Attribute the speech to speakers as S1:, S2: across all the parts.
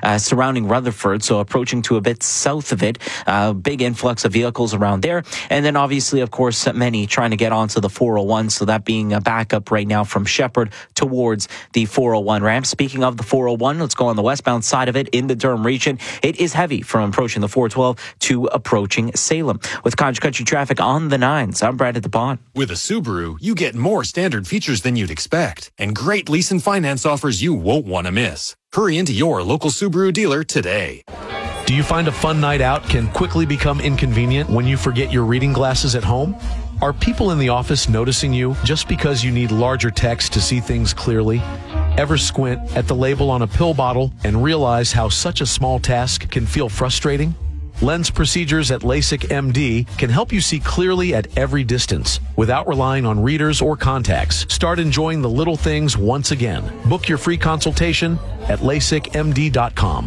S1: surrounding Rutherford, so approaching to a bit south of it. Big influx of vehicles around there. And then obviously, of course, many trying to get onto the 401, so that being a backup right now from Shepherd towards the 401 ramp. Speaking of the 401, let's go on the westbound side of it in the Durham region. It is heavy from approaching the 412 to approaching Salem. With Cottage Country traffic on the 9s, I'm Brad at the Pond.
S2: With a Subaru, you get more standard features than you'd expect and great lease and finance offers you won't want to miss. Hurry into your local Subaru dealer today.
S3: Do you find a fun night out can quickly become inconvenient when you forget your reading glasses at home? Are people in the office noticing you just because you need larger text to see things clearly? Ever squint at the label on a pill bottle and realize how such a small task can feel frustrating? Lens procedures at LASIK MD can help you see clearly at every distance without relying on readers or contacts. Start enjoying the little things once again. Book your free consultation at LASIKMD.com.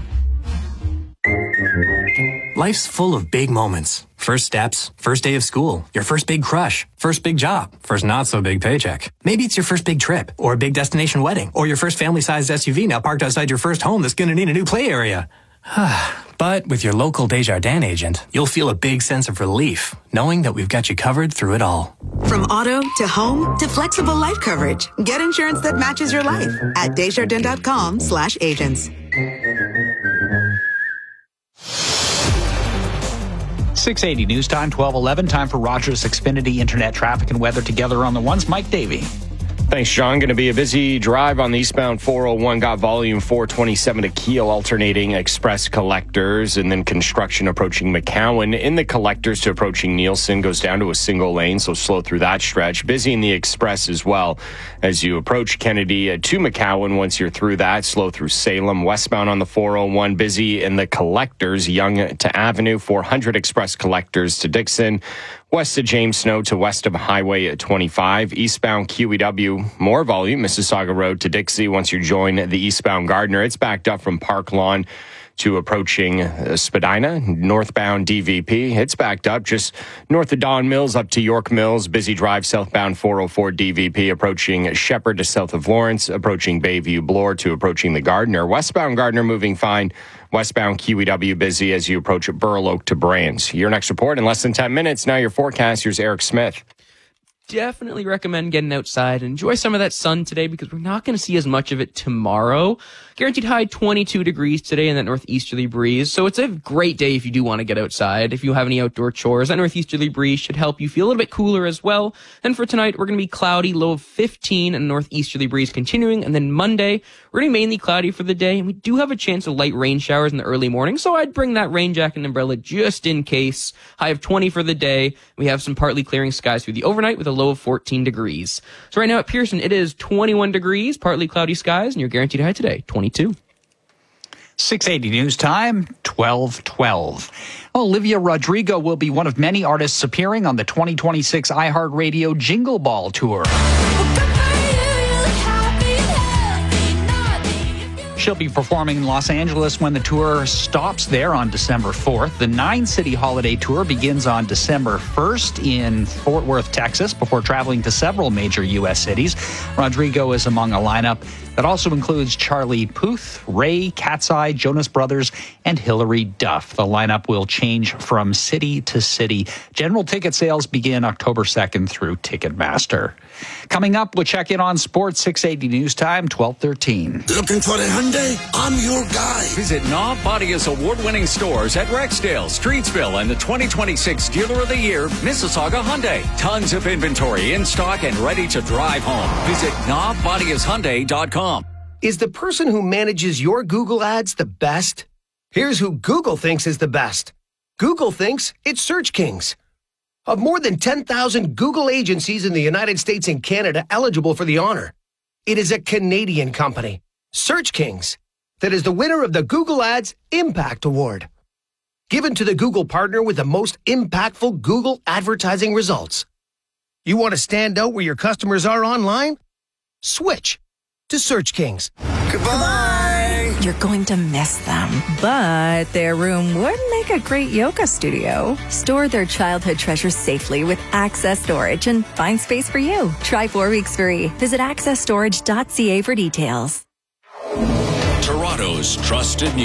S4: Life's full of big moments. First steps, first day of school, your first big crush, first big job, first not so big paycheck. Maybe it's your first big trip, or a big destination wedding, or your first family-sized SUV now parked outside your first home that's going to need a new play area. But with your local Desjardins agent, you'll feel a big sense of relief, knowing that we've got you covered through it all.
S5: From auto to home to flexible life coverage. Get insurance that matches your life at Desjardins.com/agents.
S6: 680 News Time, 12:11. Time for Rogers Xfinity Internet traffic and weather together on the ones. Mike Davey.
S7: Thanks, John. Going to be a busy drive on the eastbound 401. Got volume 427 to Keel alternating express collectors, and then construction approaching McCowan. In the collectors to approaching Nielsen goes down to a single lane, so slow through that stretch. Busy in the express as well as you approach Kennedy to McCowan. Once you're through that, slow through Salem. Westbound on the 401, busy in the collectors, Yonge to Avenue, 400 express collectors to Dixon. West of James Snow to west of Highway 25. Eastbound QEW, more volume, Mississauga Road to Dixie. Once you join the eastbound Gardner, it's backed up from Park Lawn to approaching Spadina. Northbound DVP, it's backed up just north of Don Mills up to York Mills. Busy drive southbound 404 DVP approaching Shepherd to south of Lawrence, approaching Bayview Bloor to approaching the Gardner. Westbound Gardner moving fine. Westbound QEW busy as you approach Burl Oak to Brands. Your next report in less than 10 minutes. Now your forecast. Here's Eric Smith.
S8: Definitely recommend getting outside and enjoy some of that sun today because we're not going to see as much of it tomorrow. Guaranteed high 22 degrees today in that northeasterly breeze. So it's a great day if you do want to get outside. If you have any outdoor chores, that northeasterly breeze should help you feel a little bit cooler as well. And for tonight, we're going to be cloudy, low of 15 and northeasterly breeze continuing. And then Monday, we're going to be mainly cloudy for the day. And we do have a chance of light rain showers in the early morning. So I'd bring that rain jacket and umbrella just in case. High of 20 for the day. We have some partly clearing skies through the overnight with a low of 14 degrees. So right now at Pearson, it is 21 degrees, partly cloudy skies, and your guaranteed high today, 22.
S6: 680 News Time, 12:12. Olivia Rodrigo will be one of many artists appearing on the 2026 iHeartRadio Jingle Ball Tour. She'll be performing in Los Angeles when the tour stops there on December 4th. The 9-city holiday tour begins on December 1st in Fort Worth, Texas, before traveling to several major U.S. cities. Rodrigo is among a lineup that also includes Charlie Puth, Ray, Cat's Eye, Jonas Brothers, and Hilary Duff. The lineup will change from city to city. General ticket sales begin October 2nd through Ticketmaster. Coming up, we'll check in on Sports 680 News Time, 12:13.
S9: Looking for a Hyundai? I'm your guy.
S10: Visit Knob Bodia's award-winning stores at Rexdale, Streetsville, and the 2026 Dealer of the Year, Mississauga Hyundai. Tons of inventory in stock and ready to drive home. Visit knobbodiashyundai.com.
S11: Is the person who manages your Google ads the best? Here's who Google thinks is the best. Google thinks it's Search Kings. Of more than 10,000 Google agencies in the United States and Canada eligible for the honor, it is a Canadian company, Search Kings, that is the winner of the Google Ads Impact Award, given to the Google partner with the most impactful Google advertising results. You want to stand out where your customers are online? Switch to Search Kings.
S9: Goodbye.
S12: You're going to miss them, but their room would make a great yoga studio. Store their childhood treasures safely with Access Storage and find space for you. Try 4 weeks free. Visit accessstorage.ca for details.
S10: Toronto's trusted